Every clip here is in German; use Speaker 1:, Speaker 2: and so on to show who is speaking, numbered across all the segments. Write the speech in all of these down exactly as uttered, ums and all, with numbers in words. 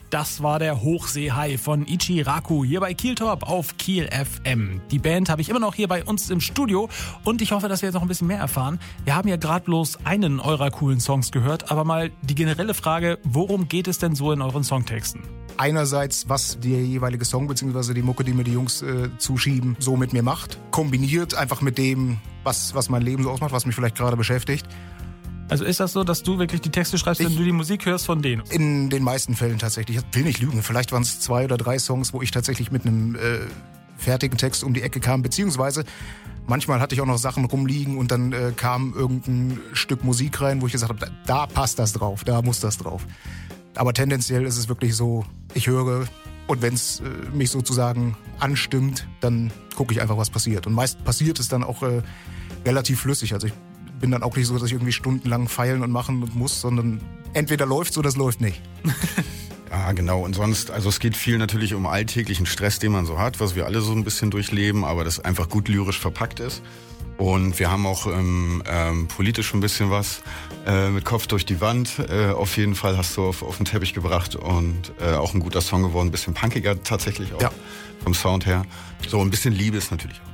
Speaker 1: Das war der Hochseehai von Ichiraku hier bei Kieltorp auf Kiel F M. Die Band habe ich immer noch hier bei uns im Studio und ich hoffe, dass wir jetzt noch ein bisschen mehr erfahren. Wir haben ja gerade bloß einen eurer coolen Songs gehört, aber mal die generelle Frage, worum geht es denn so in euren Songtexten?
Speaker 2: Einerseits, was der jeweilige Song bzw. die Mucke, die mir die Jungs äh, zuschieben, so mit mir macht. Kombiniert einfach mit dem, was, was mein Leben so ausmacht, was mich vielleicht gerade beschäftigt.
Speaker 1: Also ist das so, dass du wirklich die Texte schreibst, wenn ich, du die Musik hörst von denen?
Speaker 2: In den meisten Fällen tatsächlich. Ich will nicht lügen. Vielleicht waren es zwei oder drei Songs, wo ich tatsächlich mit einem äh, fertigen Text um die Ecke kam. Beziehungsweise manchmal hatte ich auch noch Sachen rumliegen und dann äh, kam irgendein Stück Musik rein, wo ich gesagt habe, da, da passt das drauf, da muss das drauf. Aber tendenziell ist es wirklich so, ich höre und wenn es äh, mich sozusagen anstimmt, dann gucke ich einfach, was passiert. Und meist passiert es dann auch äh, relativ flüssig. Also ich bin dann auch nicht so, dass ich irgendwie stundenlang feilen und machen muss, sondern entweder läuft's oder es läuft nicht.
Speaker 3: Ja, genau. Und sonst, also es geht viel natürlich um alltäglichen Stress, den man so hat, was wir alle so ein bisschen durchleben, aber das einfach gut lyrisch verpackt ist. Und wir haben auch ähm, ähm, politisch ein bisschen was äh, mit Kopf durch die Wand. Äh, auf jeden Fall hast du auf, auf den Teppich gebracht und äh, auch ein guter Song geworden, ein bisschen punkiger tatsächlich auch, ja, vom Sound her. So ein bisschen Liebe ist natürlich auch.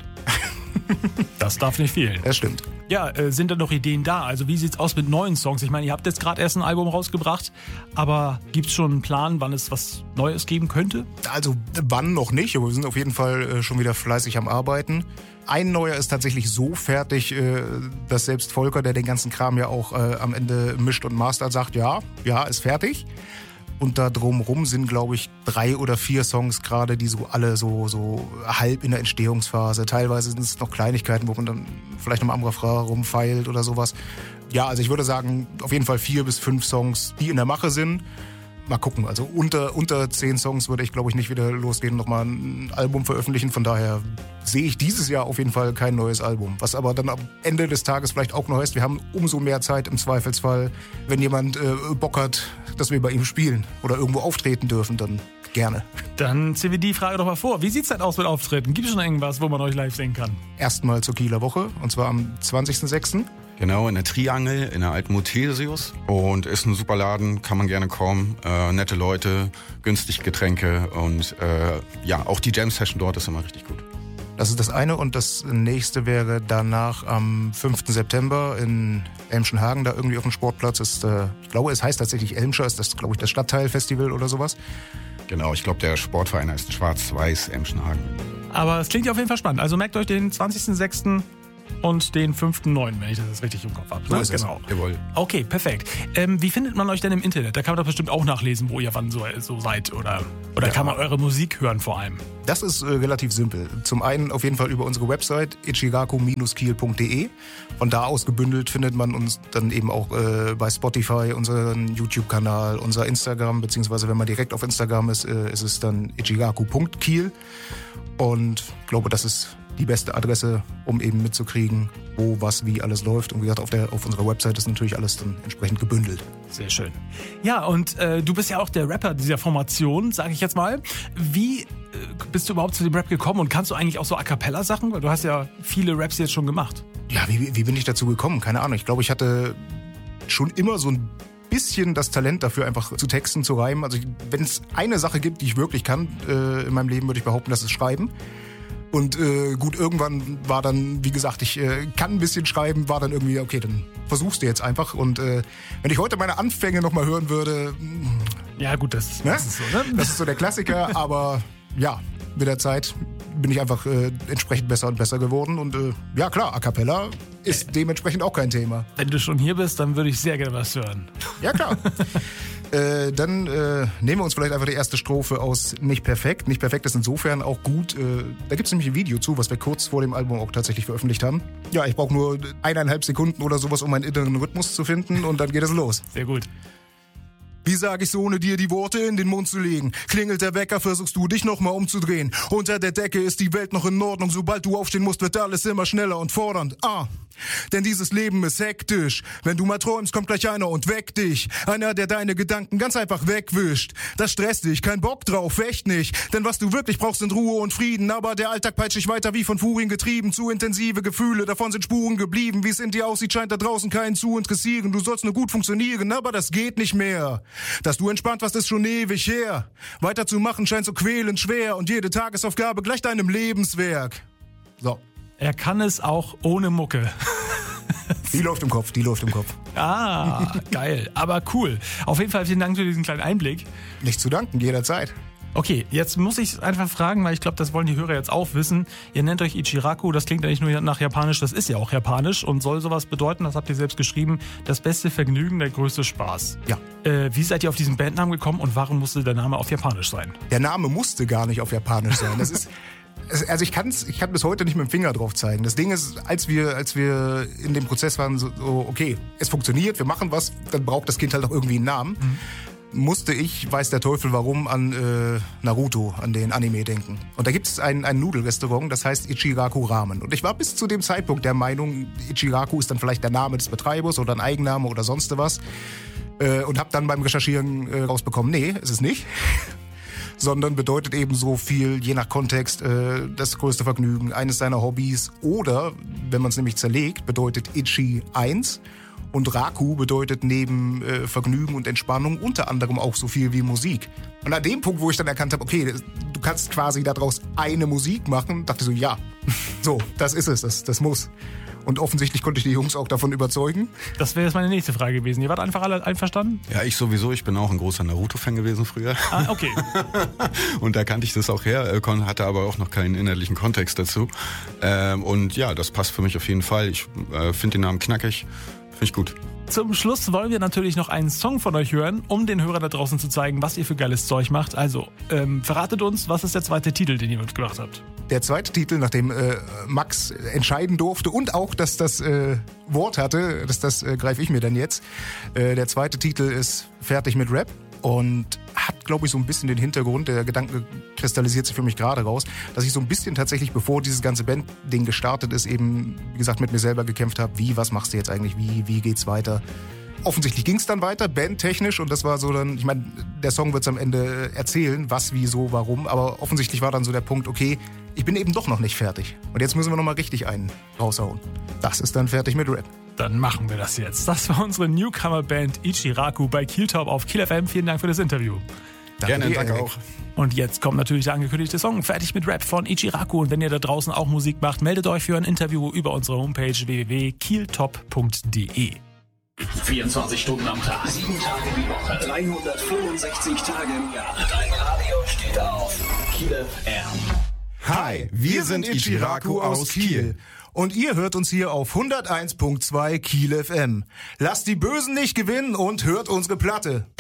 Speaker 1: Das darf nicht fehlen.
Speaker 2: Das stimmt.
Speaker 1: Ja, äh, sind da noch Ideen da? Also wie sieht's aus mit neuen Songs? Ich meine, ihr habt jetzt gerade erst ein Album rausgebracht, aber gibt's schon einen Plan, wann es was Neues geben könnte?
Speaker 2: Also wann noch nicht, aber wir sind auf jeden Fall äh, schon wieder fleißig am Arbeiten. Ein neuer ist tatsächlich so fertig, äh, dass selbst Volker, der den ganzen Kram ja auch äh, am Ende mischt und mastert, sagt, ja, ja, ist fertig. Und da drumrum sind, glaube ich, drei oder vier Songs gerade, die so alle so, so halb in der Entstehungsphase. Teilweise sind es noch Kleinigkeiten, wo man dann vielleicht noch am Refrain rumfeilt oder sowas. Ja, also ich würde sagen, auf jeden Fall vier bis fünf Songs, die in der Mache sind. Mal gucken, also unter, unter zehn Songs würde ich, glaube ich, nicht wieder losgehen und nochmal ein Album veröffentlichen. Von daher sehe ich dieses Jahr auf jeden Fall kein neues Album. Was aber dann am Ende des Tages vielleicht auch noch heißt, wir haben umso mehr Zeit im Zweifelsfall, wenn jemand äh, Bock hat, dass wir bei ihm spielen oder irgendwo auftreten dürfen, dann gerne.
Speaker 1: Dann ziehen wir die Frage doch mal vor. Wie sieht's denn aus mit Auftreten? Gibt es schon irgendwas, wo man euch live sehen kann?
Speaker 2: Erstmal zur Kieler Woche, und zwar am zwanzigsten sechsten
Speaker 3: Genau, in der Triangel, in der alten Mothesius. Und ist ein super Laden, kann man gerne kommen. Äh, nette Leute, günstig Getränke und äh, ja, auch die Jam-Session dort ist immer richtig gut.
Speaker 2: Das ist das eine, und das nächste wäre danach am fünften September in Elmschenhagen, da irgendwie auf dem Sportplatz ist, äh, ich glaube, es heißt tatsächlich Elmscher, ist das, glaube ich, das Stadtteilfestival oder sowas.
Speaker 3: Genau, ich glaube, der Sportverein heißt Schwarz-Weiß Elmschenhagen.
Speaker 1: Aber es klingt ja auf jeden Fall spannend. Also merkt euch den zwanzigsten sechsten und den fünften neunten, wenn ich das richtig im Kopf habe.
Speaker 2: So ist es.
Speaker 1: Genau.
Speaker 3: Jawohl.
Speaker 1: Okay, perfekt. Ähm, wie findet man euch denn im Internet? Da kann man doch bestimmt auch nachlesen, wo ihr wann so, so seid. Oder, oder ja, kann man eure Musik hören vor allem?
Speaker 2: Das ist äh, relativ simpel. Zum einen auf jeden Fall über unsere Website ichiraku Bindestrich kiel Punkt de. Von da aus gebündelt findet man uns dann eben auch äh, bei Spotify, unseren YouTube-Kanal, unser Instagram, beziehungsweise wenn man direkt auf Instagram ist, äh, ist es dann ichiraku Punkt kiel. Und ich glaube, das ist die beste Adresse, um eben mitzukriegen, wo, was, wie alles läuft. Und wie gesagt, auf, der, auf unserer Website ist natürlich alles dann entsprechend gebündelt.
Speaker 1: Sehr schön. Ja, und äh, du bist ja auch der Rapper dieser Formation, sage ich jetzt mal. Wie äh, bist du überhaupt zu dem Rap gekommen und kannst du eigentlich auch so A-Cappella-Sachen? Weil du hast ja viele Raps jetzt schon gemacht.
Speaker 2: Ja, wie, wie bin ich dazu gekommen? Keine Ahnung. Ich glaube, ich hatte schon immer so ein bisschen das Talent dafür, einfach zu texten, zu reimen. Also wenn es eine Sache gibt, die ich wirklich kann äh, in meinem Leben, würde ich behaupten, das ist Schreiben. Und äh, gut, irgendwann war dann, wie gesagt, ich äh, kann ein bisschen schreiben, war dann irgendwie, okay, dann versuchst du jetzt einfach. Und äh, wenn ich heute meine Anfänge nochmal hören würde...
Speaker 1: Ja gut, das,
Speaker 2: ne?
Speaker 1: das ist so, ne?
Speaker 2: Das ist so der Klassiker, aber ja, mit der Zeit bin ich einfach äh, entsprechend besser und besser geworden. Und äh, ja klar, A Cappella ist dementsprechend auch kein Thema.
Speaker 1: Wenn du schon hier bist, dann würde ich sehr gerne was hören.
Speaker 2: Ja klar. Äh, dann äh, nehmen wir uns vielleicht einfach die erste Strophe aus Nicht Perfekt. Nicht Perfekt ist insofern auch gut. Äh, da gibt es nämlich ein Video zu, was wir kurz vor dem Album auch tatsächlich veröffentlicht haben. Ja, ich brauche nur eineinhalb Sekunden oder sowas, um meinen inneren Rhythmus zu finden, und dann geht es los.
Speaker 1: Sehr gut.
Speaker 2: Wie sag ich's, ohne dir die Worte in den Mund zu legen? Klingelt der Wecker, versuchst du dich nochmal umzudrehen. Unter der Decke ist die Welt noch in Ordnung. Sobald du aufstehen musst, wird alles immer schneller und fordernd. Ah, Denn dieses Leben ist hektisch. Wenn du mal träumst, kommt gleich einer und weckt dich. Einer, der deine Gedanken ganz einfach wegwischt. Das stresst dich, kein Bock drauf, echt nicht. Denn was du wirklich brauchst, sind Ruhe und Frieden. Aber der Alltag peitscht dich weiter wie von Furien getrieben. Zu intensive Gefühle, davon sind Spuren geblieben. Wie es in dir aussieht, scheint da draußen keinen zu interessieren. Du sollst nur gut funktionieren, aber das geht nicht mehr. Dass du entspannt warst, ist schon ewig her. Weiterzumachen scheint so quälend schwer. Und jede Tagesaufgabe gleicht deinem Lebenswerk. So.
Speaker 1: Er kann es auch ohne Mucke.
Speaker 2: Die läuft im Kopf, die läuft im Kopf.
Speaker 1: Ah, geil. Aber cool. Auf jeden Fall vielen Dank für diesen kleinen Einblick.
Speaker 2: Nicht zu danken, jederzeit.
Speaker 1: Okay, jetzt muss ich einfach fragen, weil ich glaube, das wollen die Hörer jetzt auch wissen. Ihr nennt euch Ichiraku, das klingt ja nicht nur nach Japanisch, das ist ja auch Japanisch und soll sowas bedeuten, das habt ihr selbst geschrieben, das beste Vergnügen, der größte Spaß.
Speaker 2: Ja.
Speaker 1: Äh, wie seid ihr auf diesen Bandnamen gekommen und warum musste der Name auf Japanisch sein?
Speaker 2: Der Name musste gar nicht auf Japanisch sein. Das ist... Also ich kann's, ich kann bis heute nicht mit dem Finger drauf zeigen. Das Ding ist, als wir, als wir in dem Prozess waren, so, okay, es funktioniert, wir machen was, dann braucht das Kind halt auch irgendwie einen Namen. Mhm. Musste ich, weiß der Teufel warum, an äh, Naruto, an den Anime denken. Und da gibt es ein, ein Nudelrestaurant, das heißt Ichiraku Ramen. Und ich war bis zu dem Zeitpunkt der Meinung, Ichiraku ist dann vielleicht der Name des Betreibers oder ein Eigenname oder sonst was. Äh, und habe dann beim Recherchieren äh, rausbekommen, nee, ist es nicht. Sondern bedeutet eben so viel, je nach Kontext, äh, das größte Vergnügen, eines seiner Hobbys. Oder, wenn man es nämlich zerlegt, bedeutet Ichi eins. Und Raku bedeutet neben äh, Vergnügen und Entspannung unter anderem auch so viel wie Musik. Und an dem Punkt, wo ich dann erkannt habe, okay, du kannst quasi daraus eine Musik machen, dachte ich so, ja, so, das ist es, das, das muss. Und offensichtlich konnte ich die Jungs auch davon überzeugen.
Speaker 1: Das wäre jetzt meine nächste Frage gewesen. Ihr wart einfach alle einverstanden?
Speaker 3: Ja, ich sowieso. Ich bin auch ein großer Naruto-Fan gewesen früher.
Speaker 1: Ah, okay.
Speaker 3: Und da kannte ich das auch her, hatte aber auch noch keinen inhaltlichen Kontext dazu. Und ja, das passt für mich auf jeden Fall. Ich finde den Namen knackig. Finde ich gut.
Speaker 1: Zum Schluss wollen wir natürlich noch einen Song von euch hören, um den Hörern da draußen zu zeigen, was ihr für geiles Zeug macht. Also, ähm, verratet uns, was ist der zweite Titel, den ihr mitgebracht habt?
Speaker 2: Der zweite Titel, nachdem äh, Max entscheiden durfte und auch, dass das äh, Wort hatte, das, das äh, greife ich mir dann jetzt. Äh, der zweite Titel ist Fertig mit Rap und hat, glaube ich, so ein bisschen den Hintergrund, der Gedanke kristallisiert sich für mich gerade raus, dass ich so ein bisschen tatsächlich, bevor dieses ganze Band-Ding gestartet ist, eben, wie gesagt, mit mir selber gekämpft habe, wie, was machst du jetzt eigentlich, wie, wie geht's weiter? Offensichtlich ging es dann weiter, bandtechnisch, und das war so dann, ich meine, der Song wird es am Ende erzählen, was, wieso, warum, aber offensichtlich war dann so der Punkt, okay, ich bin eben doch noch nicht fertig. Und jetzt müssen wir nochmal richtig einen raushauen. Das ist dann Fertig mit Rap.
Speaker 1: Dann machen wir das jetzt. Das war unsere Newcomer-Band Ichiraku bei Kieltop auf Kiel F M. Vielen Dank für das Interview.
Speaker 3: Danke, Gerne, danke auch.
Speaker 1: Und jetzt kommt natürlich der angekündigte Song Fertig mit Rap von Ichiraku. Und wenn ihr da draußen auch Musik macht, meldet euch für ein Interview über unsere Homepage w w w punkt kieltop punkt d e.
Speaker 4: vierundzwanzig Stunden am Tag, sieben Tage die Woche, dreihundertfünfundsechzig Tage im Jahr. Dein Radio steht auf Kiel F M.
Speaker 2: Hi, wir sind Ichiraku aus Kiel. Und ihr hört uns hier auf hunderteins Komma zwei Kiel F M. Lasst die Bösen nicht gewinnen und hört unsere Platte.